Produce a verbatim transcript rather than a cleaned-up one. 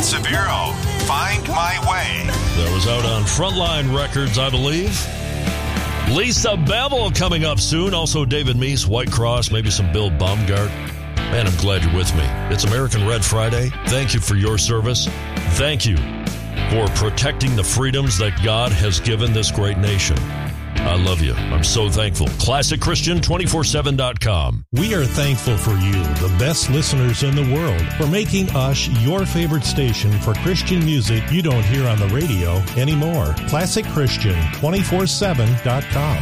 Severo, Find My Way. That was out on Frontline Records, I believe. Lisa Bevel coming up soon. Also David Meese, White Cross, maybe some Bill Baumgart. Man, I'm glad you're with me. It's American Red Friday. Thank you for your service. Thank you for protecting the freedoms that God has given this great nation. I love you. I'm so thankful. Classic Christian two forty-seven dot com. We are thankful for you, the best listeners in the world, for making us your favorite station for Christian music you don't hear on the radio anymore. Classic Christian two forty-seven dot com.